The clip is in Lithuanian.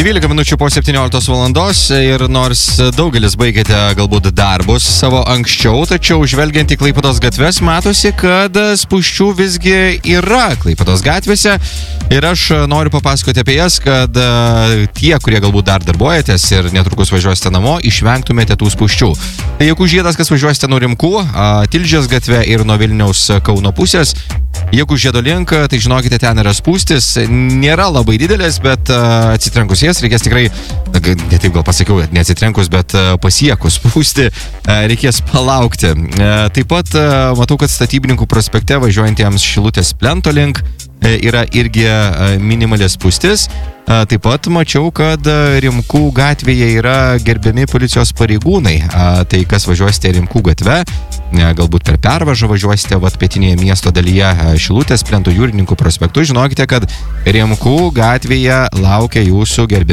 12 minučių po 17 valandos ir nors daugelis baigėte galbūt darbus savo anksčiau, tačiau žvelgiant į Klaipėdos gatves matosi, kad spūsčių visgi yra Klaipėdos gatvėse ir aš noriu papasakoti apie jas, kad tie, kurie galbūt dar darbuojatės ir netrukus važiuosite namo, išvengtumėte tų spūsčių. Tai jeigu žiedas, kas važiuosite nuo Rimkų, Tilžės gatve ir nuo Vilniaus Kauno pusės, jeigu žiedo link, tai žinokite, ten yra spūstis, nėra labai didelės, bet atsitrenkus jas reikės tikrai, ne taip gal pasakiau, neatsitrenkus, bet pasiekus spūsti, reikės palaukti. Taip pat matau, kad Statybininkų prospekte važiuojantiems Šilutės plento link yra irgi minimalės spūstis. Taip pat mačiau, kad Rimkų gatvėje yra gerbiami policijos pareigūnai. Tai kas važiuosite Rimkų gatve, galbūt per pervažą važiuosite pietinėje miesto dalyje Šilutės plento Jūrininkų prospektu, žinokite, kad Rimkų gatvėje laukia jūsų gerbiami